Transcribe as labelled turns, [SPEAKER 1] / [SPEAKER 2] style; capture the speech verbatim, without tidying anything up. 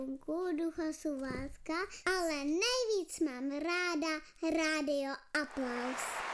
[SPEAKER 1] Ducha Suvátka, ale nejvíc mám ráda Rádio Aplaus.